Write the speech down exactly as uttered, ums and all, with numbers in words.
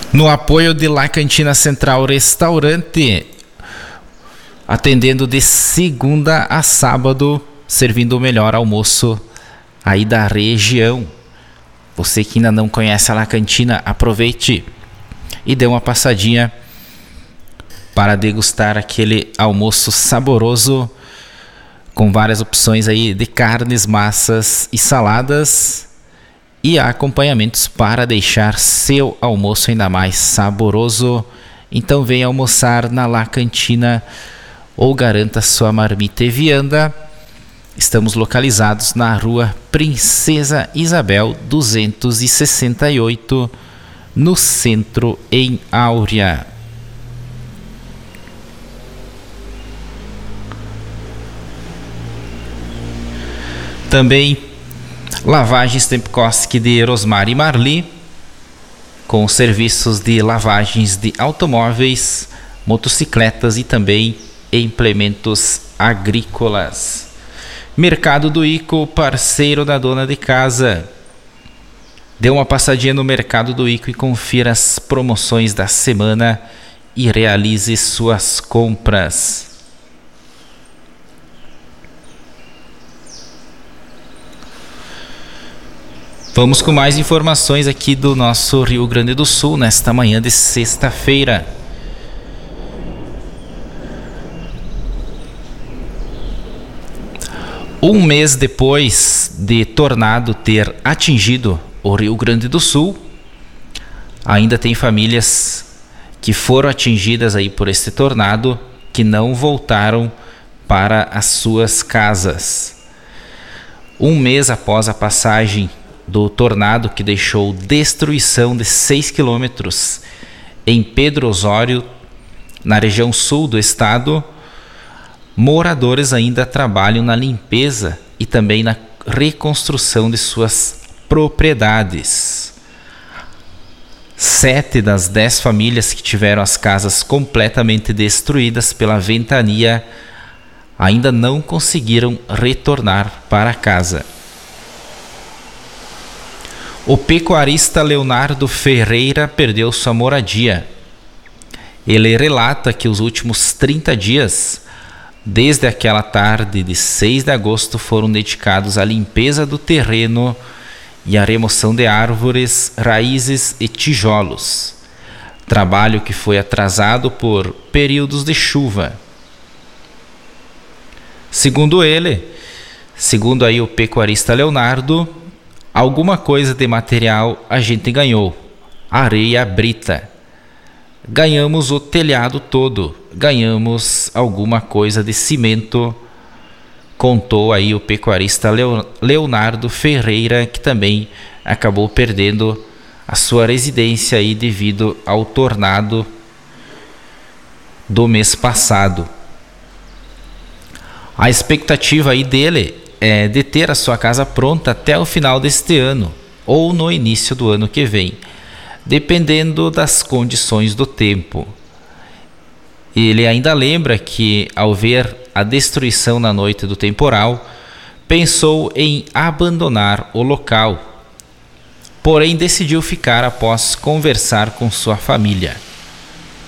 No apoio de La Cantina Central Restaurante, atendendo de segunda a sábado, servindo o melhor almoço aí da região. Você que ainda não conhece a La Cantina, aproveite e dê uma passadinha para degustar aquele almoço saboroso com várias opções aí de carnes, massas e saladas e acompanhamentos para deixar seu almoço ainda mais saboroso. Então venha almoçar na La Cantina ou garanta sua marmita e vianda. Estamos localizados na rua Princesa Isabel duzentos e sessenta e oito, no centro, em Áurea. Também Lavagens Tempkoski de Rosmar e Marli, com serviços de lavagens de automóveis, motocicletas e também implementos agrícolas. Mercado do Ico, parceiro da dona de casa. Dê uma passadinha no Mercado do Ico e confira as promoções da semana e realize suas compras. Vamos com mais informações aqui do nosso Rio Grande do Sul nesta manhã de sexta-feira. Um mês depois de tornado ter atingido o Rio Grande do Sul, ainda tem famílias que foram atingidas aí por este tornado que não voltaram para as suas casas. Um mês após a passagem do tornado que deixou destruição de seis quilômetros em Pedro Osório, na região sul do estado, moradores ainda trabalham na limpeza e também na reconstrução de suas propriedades. Sete das dez famílias que tiveram as casas completamente destruídas pela ventania ainda não conseguiram retornar para casa. O pecuarista Leonardo Ferreira perdeu sua moradia. Ele relata que os últimos trinta dias, desde aquela tarde de seis de agosto, foram dedicados à limpeza do terreno e à remoção de árvores, raízes e tijolos. Trabalho que foi atrasado por períodos de chuva. Segundo ele, segundo aí o pecuarista Leonardo, alguma coisa de material a gente ganhou. Areia brita. Ganhamos o telhado todo. Ganhamos alguma coisa de cimento, contou aí o pecuarista Leonardo Ferreira, que também acabou perdendo a sua residência aí devido ao tornado do mês passado. A expectativa aí dele é de ter a sua casa pronta até o final deste ano ou no início do ano que vem, dependendo das condições do tempo. Ele ainda lembra que, ao ver a destruição na noite do temporal, pensou em abandonar o local, porém decidiu ficar após conversar com sua família.